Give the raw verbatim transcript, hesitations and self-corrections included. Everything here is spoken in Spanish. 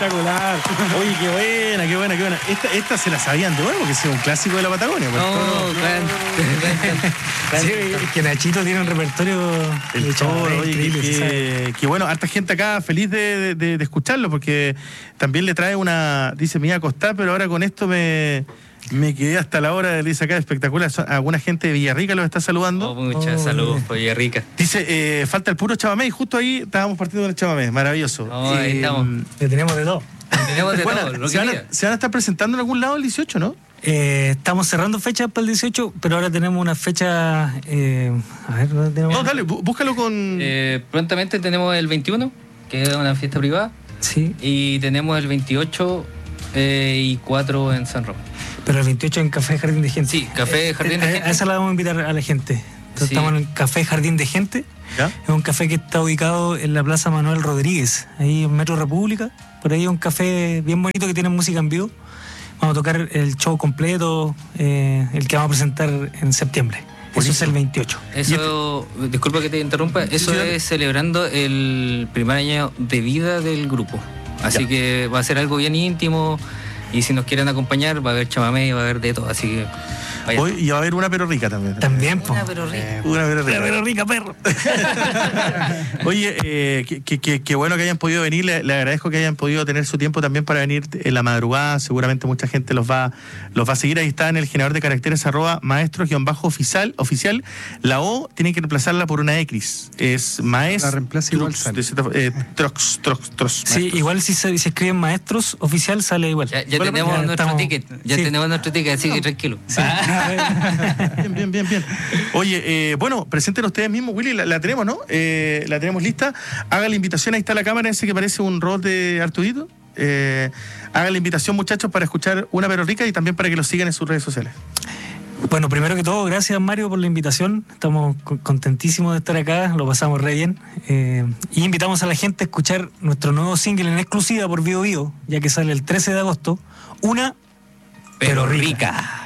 espectacular. Oye, qué buena, qué buena, qué buena. Esta, esta se la sabían de bueno porque es un clásico de la Patagonia. Pues. No, no, claro. Sí, es que Nachito tiene un repertorio El de Toro, Chamamé oye, increíble, que, se sabe. que, que bueno, harta gente acá feliz de, de, de escucharlo porque también le trae una, dice, me iba a acostar, pero ahora con esto me, me quedé hasta la hora de dice acá, espectacular. Son- Alguna gente de Villarrica los está saludando. Oh, muchas Oh, saludos, bien. por Villarrica. Dice, eh, falta el puro chamamé y justo ahí estábamos partiendo con el chamamé, maravilloso. Oh, ahí estamos. Le tenemos de todo. Tenemos de Bueno, todo, lo se, que van a, diga. se van a estar presentando en algún lado el dieciocho, ¿no? Eh, estamos cerrando fechas para el dieciocho, pero ahora tenemos una fecha. Eh, a ver, ¿dónde tenemos? No, dale, bú- búscalo con... Eh, prontamente tenemos el veintiuno, que es una fiesta privada, Sí, y tenemos el veintiocho eh, y cuatro en San Román. pero el veintiocho en Café Jardín de Gente. Sí, Café Jardín de Eh, Gente. A esa la vamos a invitar a la gente. Entonces, Sí. estamos en el Café Jardín de Gente. ¿Ya? Es un café que está ubicado en la Plaza Manuel Rodríguez, ahí en Metro República. Por ahí es un café bien bonito que tiene música en vivo. Vamos a tocar el show completo, eh, el que vamos a presentar en septiembre. Eso es el veintiocho. Eso, disculpa que te interrumpa, eso Sí, dale. es celebrando el primer año de vida del grupo. Así Ya. que va a ser algo bien íntimo y si nos quieren acompañar va a haber chamamé, va a haber de todo, así que vaya. Hoy, y va a haber una pero rica también. También, po. Una pero rica. Una pero rica. Pero rica, perro. Oye, eh, qué que, que, que bueno que hayan podido venir, le, le agradezco que hayan podido tener su tiempo también para venir en la madrugada, seguramente mucha gente los va, los va a seguir, ahí está en el generador de caracteres arroba maestro-oficial, oficial, la O tienen que reemplazarla por una X, es maes, La reemplaza igual Trux, sale. de cierta- eh, trox, trox, trox, Sí, maestros. igual si se, si escriben maestros oficial sale igual. Ya, ya Bueno, tenemos ya nuestro estamos- ticket, ya sí. tenemos nuestro ticket, así que tranquilo. Bien, bien, bien, bien. Oye, eh, bueno, presenten ustedes mismos, Willy, la, la tenemos, ¿no? Eh, la tenemos lista. Haga la invitación, ahí está la cámara, ese que parece un robot de Artudito. Eh, haga la invitación, muchachos, para escuchar Una Pero Rica y también para que los sigan en sus redes sociales. Bueno, primero que todo, gracias Mario por la invitación. Estamos co- contentísimos de estar acá, lo pasamos re bien. Eh, y invitamos a la gente a escuchar nuestro nuevo single en exclusiva por Vivo Vivo, ya que sale el trece de agosto. Una Pero rica.